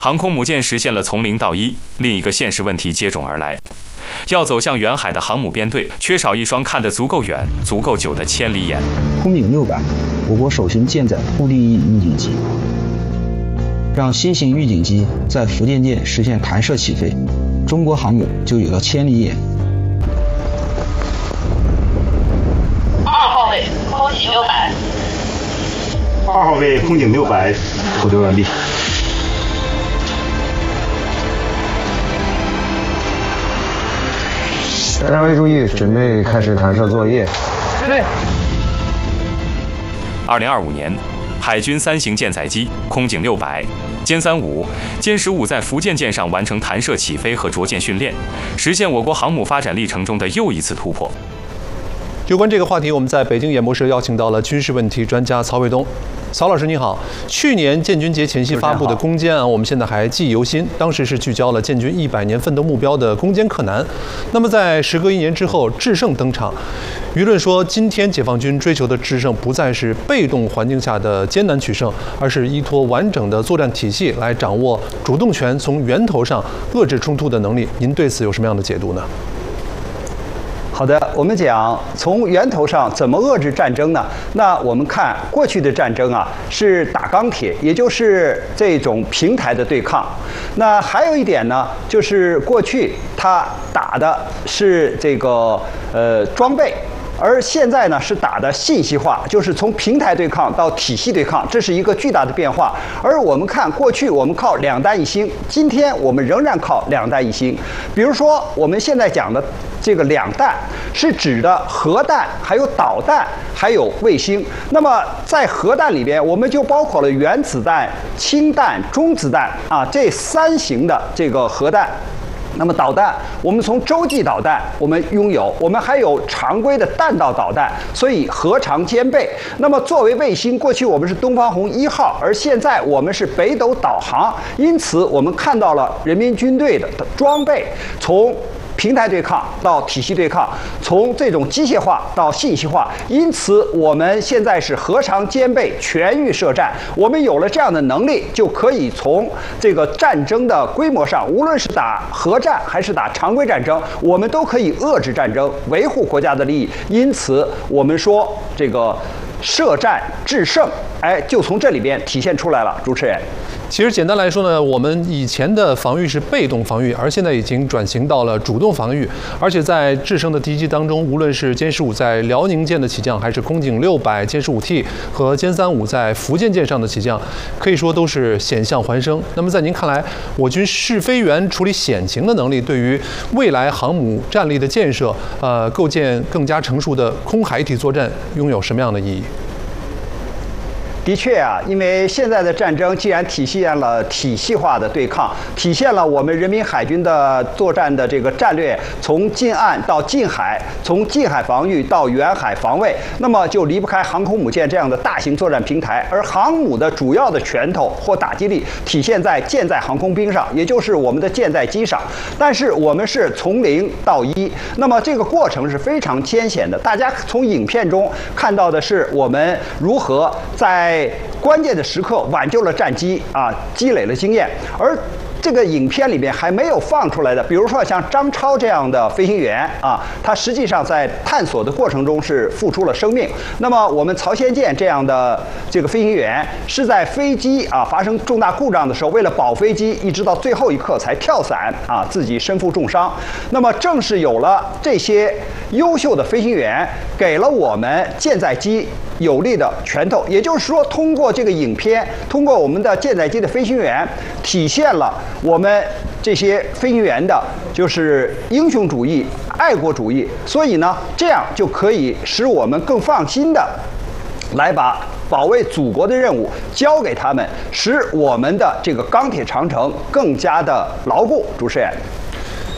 航空母舰实现了从零到一，另一个现实问题接踵而来。要走向远海的航母编队，缺少一双看得足够远、足够久的千里眼。 空警600，我国首型舰载固定翼预警机，让新型预警机在福建舰实现弹射起飞，中国航母就有了千里眼。 2号位空警600。 2号位空警600，投丢完毕。 全单位注意，准备开始弹射作业。 对。 2025年，海军3型舰载机空警600、歼35、歼15在福建舰上完成弹射起飞和着舰训练，实现我国航母发展历程中的又一次突破。 有关这个话题，我们在北京演播室邀请到了军事问题专家曹卫东。曹老师你好，去年建军节前夕发布的攻坚案，我们现在还记忆犹新。当时是聚焦了建军100年奋斗目标的攻坚克难。那么在时隔1年之后，制胜登场。舆论说，今天解放军追求的制胜不再是被动环境下的艰难取胜，而是依托完整的作战体系来掌握主动权，从源头上遏制冲突的能力。您对此有什么样的解读呢？ 好的，我们讲从源头上怎么遏制战争呢？那我们看过去的战争啊，是打钢铁，也就是这种平台的对抗。那还有一点呢，就是过去他打的是这个装备。而现在呢，是打的信息化，就是从平台对抗到体系对抗，这是一个巨大的变化。而我们看过去，我们靠2弹1星，今天我们仍然靠2弹1星。比如说，我们现在讲的这个2弹，是指的核弹、还有导弹、还有卫星。那么在核弹里边，我们就包括了原子弹、氢弹、中子弹啊这3型的这个核弹。那么导弹，我们从洲际导弹我们拥有，我们还有常规的弹道导弹，所以核常兼备。那么作为卫星，过去我们是东方红1号，而现在我们是北斗导航，因此我们看到了人民军队的装备从平台对抗到体系对抗，从这种机械化到信息化，因此我们现在是核常兼备、全域设战。我们有了这样的能力，就可以从这个战争的规模上，无论是打核战还是打常规战争，我们都可以遏制战争，维护国家的利益。因此，我们说这个设战制胜，就从这里边体现出来了。主持人。 其实简单来说呢，我们以前的防御是被动防御，而现在已经转型到了主动防御。而且在制胜的第一击当中，无论是歼15在辽宁舰的起降，还是空警600、歼15T 和歼35在福建舰上的起降，可以说都是险象环生。那么在您看来，我军试飞员处理险情的能力，对于未来航母战力的建设，构建更加成熟的空海一体作战，拥有什么样的意义？ 的确啊，因为现在的战争既然体现了体系化的对抗，体现了我们人民海军的作战的这个战略，从近岸到近海，从近海防御到远海防卫，那么就离不开航空母舰这样的大型作战平台。而航母的主要的拳头或打击力体现在舰载航空兵上，也就是我们的舰载机上。但是我们是从0到1，那么这个过程是非常艰险的。大家从影片中看到的是我们如何在关键的时刻挽救了战机啊，积累了经验。而这个影片里面还没有放出来的，比如说像张超这样的飞行员啊，他实际上在探索的过程中是付出了生命。那么我们曹先健这样的这个飞行员是在飞机发生重大故障的时候，为了保飞机，一直到最后一刻才跳伞自己身负重伤。那么正是有了这些优秀的飞行员，给了我们舰载机有力的拳头。也就是说，通过这个影片，通过我们的舰载机的飞行员，体现了我们这些飞行员的就是英雄主义、爱国主义。所以呢，这样就可以使我们更放心的来把保卫祖国的任务交给他们，使我们的这个钢铁长城更加的牢固。主持人。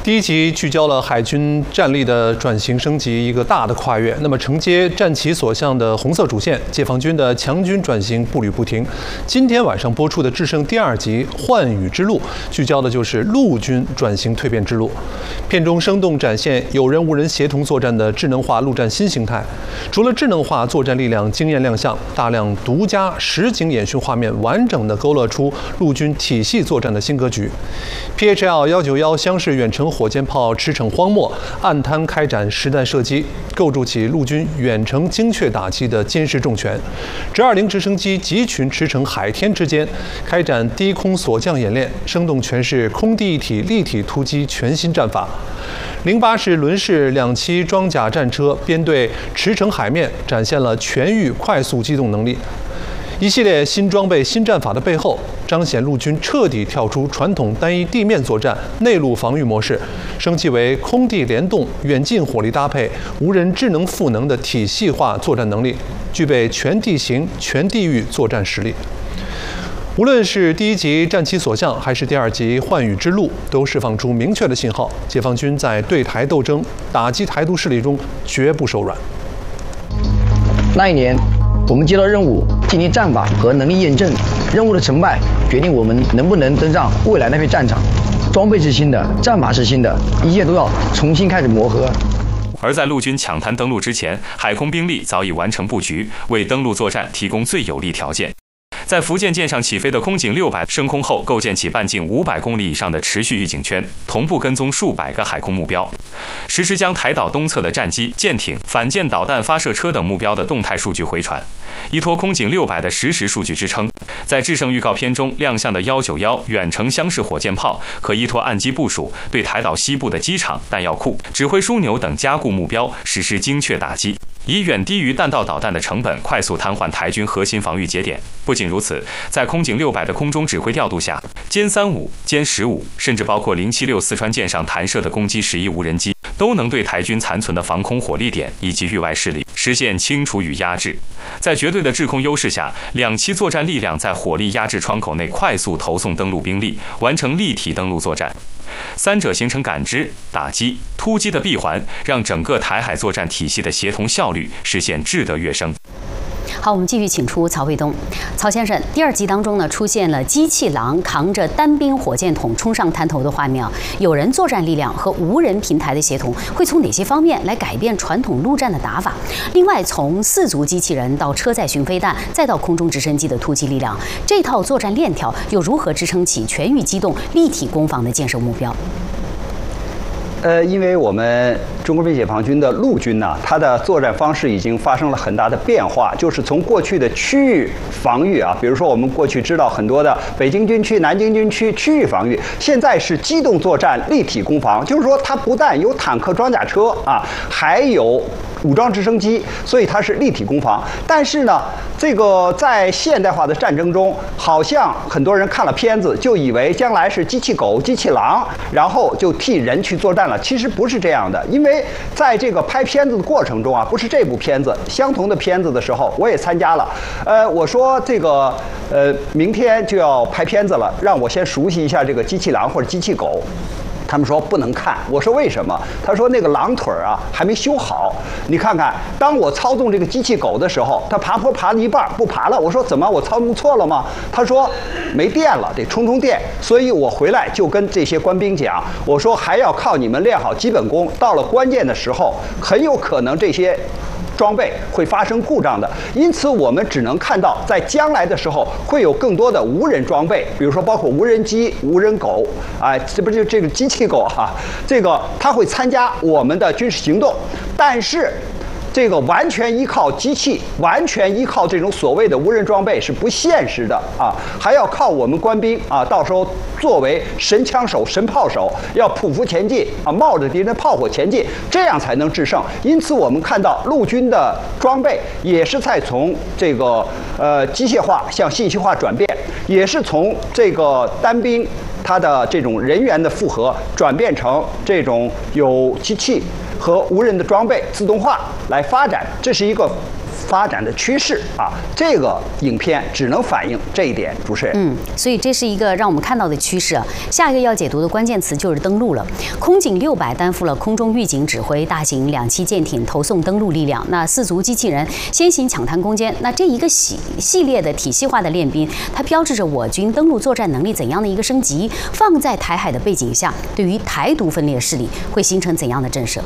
第一集聚焦了海军战力的转型升级，一个大的跨越。那么承接战旗所向的红色主线，解放军的强军转型步履不停。今天晚上播出的《制胜》第2集《寰宇之路》，聚焦的就是陆军转型蜕变之路。片中生动展现有人无人协同作战的智能化陆战新形态。除了智能化作战力量惊艳亮相，大量独家实景演训画面完整地勾勒出陆军体系作战的新格局。PHL-191厢式远程火箭炮驰骋荒漠，暗滩开展实弹射击，构筑起陆军远程精确打击的坚实重拳。直20直升机集群驰骋海天之间，开展低空锁降演练，生动诠释空地一体立体突击全新战法。08式轮式2栖装甲战车编队驰骋海面，展现了全域快速机动能力。一系列新装备、新战法的背后，彰显陆军彻底跳出传统单一地面作战、内陆防御模式，升级为空地联动、远近火力搭配、无人智能赋能的体系化作战能力，具备全地形、全地域作战实力。无论是第1集战旗所向，还是第2集寰宇之路，都释放出明确的信号：解放军在对台斗争、打击台独势力中绝不手软。 那一年，我们接到任务进行战法和能力验证，任务的成败决定我们能不能登上未来那片战场。装备是新的，战法是新的，一切都要重新开始磨合。 而在陆军抢滩登陆之前，海空兵力早已完成布局，为登陆作战提供最有利条件。在福建舰上起飞的空警600升空后，构建起半径500公里以上的持续预警圈，同步跟踪数百个海空目标，实时将台岛东侧的战机、舰艇、反舰导弹发射车等目标的动态数据回传。依托空警600的实时数据支撑，在制胜预告片中亮相的191远程厢式火箭炮，可依托岸基部署，对台岛西部的机场、弹药库、指挥枢纽等加固目标实施精确打击，以远低于弹道导弹的成本快速瘫痪台军核心防御节点。不仅如此，在空警600的空中指挥调度下，歼35、歼15，甚至包括076四川舰上弹射的攻击11无人机，都能对台军残存的防空火力点以及域外势力实现清除与压制。在绝对的制空优势下，2栖作战力量在火力压制窗口内快速投送登陆兵力，完成立体登陆作战。三者形成感知、打击、突击的闭环，让整个台海作战体系的协同效率实现质的跃升。 好，我们继续请出曹卫东。曹先生，第2集当中呢，出现了机器狼扛着单兵火箭筒冲上滩头的画面啊。有人作战力量和无人平台的协同，会从哪些方面来改变传统陆战的打法？另外，从4足机器人到车载巡飞弹，再到空中直升机的突击力量，这套作战链条又如何支撑起全域机动、立体攻防的建设目标？ 因为我们中国人民解放军的陆军呢，它的作战方式已经发生了很大的变化，就是从过去的区域防御啊，比如说我们过去知道很多的北京军区、南京军区区域防御，现在是机动作战、立体攻防，就是说它不但有坦克、装甲车啊，还有武装直升机，所以它是立体攻防。但是呢，这个在现代化的战争中，好像很多人看了片子就以为将来是机器狗、机器狼，然后就替人去作战了。其实不是这样的，因为在这个拍片子的过程中啊，不是这部片子，相同的片子的时候，我也参加了。我说这个明天就要拍片子了，让我先熟悉一下这个机器狼或者机器狗。他们说不能看，我说为什么？他说那个狼腿啊还没修好，你看看，当我操纵这个机器狗的时候，它爬坡爬了一半不爬了，我说怎么我操纵错了吗？他说没电了，得充电，所以我回来就跟这些官兵讲，我说还要靠你们练好基本功，到了关键的时候，很有可能这些装备会发生故障的，因此我们只能看到在将来的时候会有更多的无人装备，比如说包括无人机、无人狗，这不就这个机器狗哈，这个它会参加我们的军事行动，但是这个完全依靠机器，完全依靠这种所谓的无人装备是不现实的啊，还要靠我们官兵啊，到时候作为神枪手、神炮手，要匍匐前进啊，冒着敌人的炮火前进，这样才能制胜。因此，我们看到陆军的装备也是在从这个机械化向信息化转变，也是从这个单兵它的这种人员的复合转变成这种有机器和无人的装备自动化来发展，这是一个发展的趋势啊。这个影片只能反映这一点，主持人。 所以这是一个让我们看到的趋势啊。下一个要解读的关键词就是登陆了。空警600担负了空中预警、指挥大型2栖舰艇投送登陆力量。那4足机器人先行抢滩攻坚，那这一个系列的体系化的练兵，它标志着我军登陆作战能力怎样的一个升级？放在台海的背景下，对于台独分裂势力会形成怎样的震慑？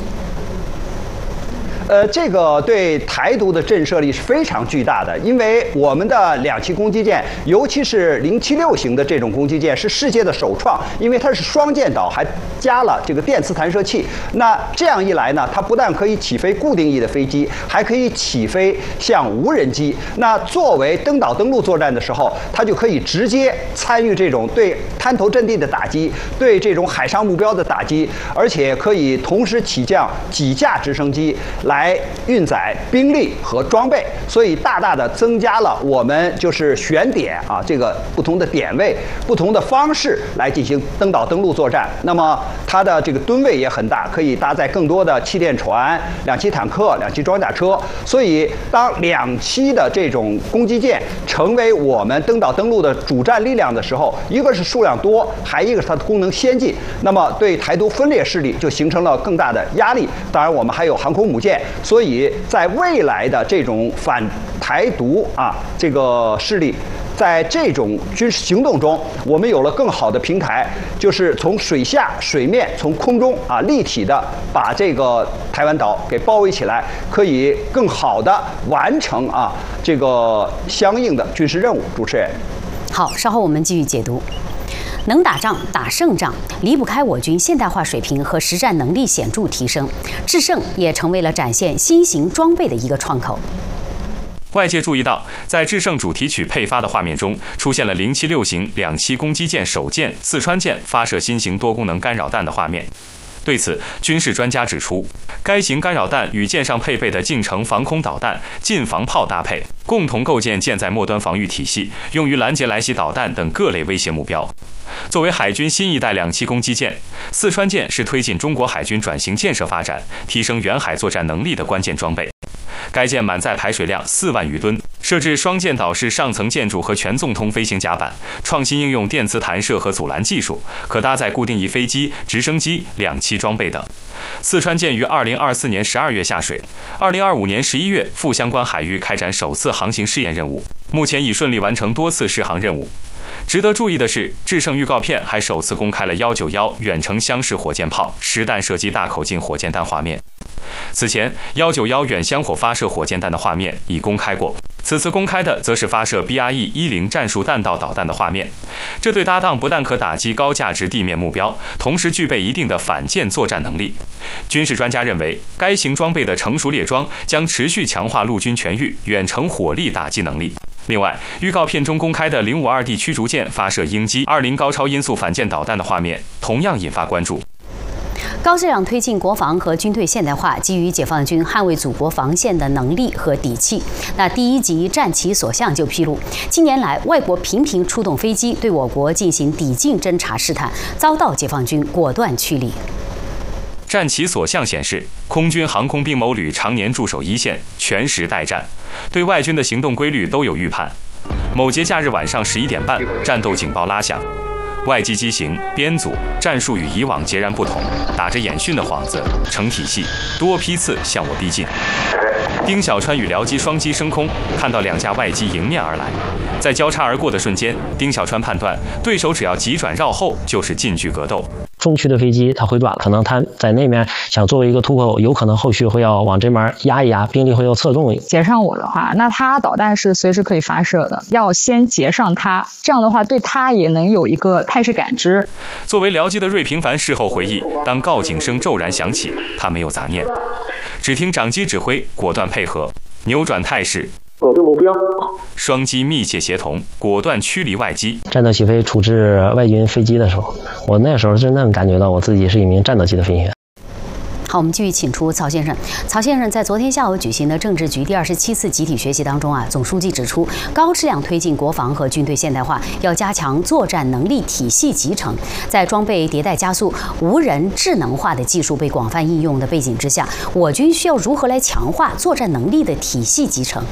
这个对台独的震慑力是非常巨大的，因为我们的2栖攻击舰，尤其是076型的这种攻击舰，是世界的首创，因为它是双舰岛，还加了这个电磁弹射器。那这样一来呢，它不但可以起飞固定翼的飞机，还可以起飞像无人机。那作为登岛登陆作战的时候，它就可以直接参与这种对滩头阵地的打击，对这种海上目标的打击，而且可以同时起降几架直升机来运载兵力和装备，所以大大的增加了我们就是选点啊，这个不同的点位、不同的方式来进行登岛登陆作战。那么它的这个吨位也很大，可以搭载更多的气垫船、2栖坦克、2栖装甲车。所以当2栖的这种攻击舰成为我们登岛登陆的主战力量的时候，一个是数量多，还一个是它的功能先进，那么对台独分裂势力就形成了更大的压力。当然，我们还有航空母舰。所以在未来的这种反台独啊这个势力，在这种军事行动中，我们有了更好的平台，就是从水下、水面、从空中啊立体的把这个台湾岛给包围起来，可以更好的完成啊这个相应的军事任务。主持人， 好，稍后我们继续解读。能打仗、打胜仗，离不开我军现代化水平和实战能力显著提升。制胜也成为了展现新型装备的一个窗口。 外界注意到，在制胜主题曲配发的画面中，出现了076型2栖攻击舰首舰四川舰发射新型多功能干扰弹的画面。对此，军事专家指出，该型干扰弹与舰上配备的近程防空导弹、近防炮搭配，共同构建舰载末端防御体系，用于拦截来袭导弹等各类威胁目标。作为海军新一代2栖攻击舰，四川舰是推进中国海军转型建设发展、提升远海作战能力的关键装备。该舰满载排水量4万余吨，设置双舰岛式上层建筑和全纵通飞行甲板，创新应用电磁弹射和阻拦技术，可搭载固定翼飞机、直升机、2栖装备等。四川舰于2024年12月下水，2025年11月赴相关海域开展首次航行试验任务，目前已顺利完成多次试航任务。值得注意的是，制胜预告片还首次公开了191远程箱式火箭炮实弹射击大口径火箭弹画面。此前，191远箱火发射火箭弹的画面已公开过，此次公开的则是发射 BRE-10战术弹道导弹的画面。这对搭档不但可打击高价值地面目标，同时具备一定的反舰作战能力。军事专家认为，该型装备的成熟列装将持续强化陆军全域远程火力打击能力。另外，预告片中公开的052D驱逐舰发射鹰击20高超音速反舰导弹的画面，同样引发关注。 高质量推进国防和军队现代化，基于解放军捍卫祖国防线的能力和底气。那第1集战旗所向就披露，近年来外国频频出动飞机对我国进行抵近侦察试探，遭到解放军果断驱离。 战旗所向显示，空军航空兵某旅常年驻守一线，全时待战，对外军的行动规律都有预判。某节假日晚上11点半，战斗警报拉响。外机机型、编组、战术与以往截然不同，打着演训的幌子，成体系，多批次向我逼近。丁小川与僚机双机升空，看到2架外机迎面而来，在交叉而过的瞬间，丁小川判断对手只要急转绕后就是近距格斗。 中区的飞机它回转了，可能它在那边想作为一个突破口，有可能后续会要往这边压一压，兵力会要侧重。 截上我的话，那它导弹是随时可以发射的，要先截上它，这样的话对它也能有一个态势感知。 作为僚机的芮平凡事后回忆，当告警声骤然响起，他没有杂念，只听长机指挥，果断配合，扭转态势。 锁定目标， 双机密切协同，果断驱离外机。 战斗起飞处置外军飞机的时候，我那时候真正感觉到我自己是一名战斗机的飞行员。 好，我们继续请出曹先生。曹先生在昨天下午举行的政治局第27次集体学习当中啊，总书记指出，高质量推进国防和军队现代化，要加强作战能力体系集成。在装备迭代加速、无人智能化的技术被广泛应用的背景之下，我军需要如何来强化作战能力的体系集成？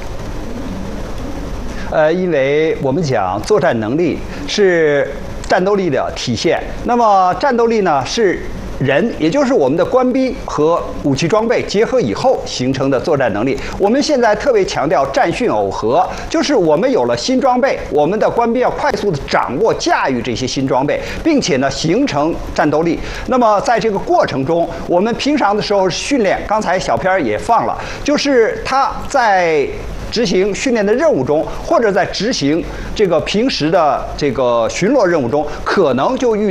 因为我们讲作战能力是战斗力的体现，那么战斗力呢是人，也就是我们的官兵和武器装备结合以后形成的作战能力。我们现在特别强调战训耦合，就是我们有了新装备，我们的官兵要快速的掌握驾驭这些新装备，并且呢形成战斗力。那么在这个过程中，我们平常的时候训练，刚才小片也放了，就是他在执行训练的任务中，或者在执行这个平时的这个巡逻任务中，可能就遇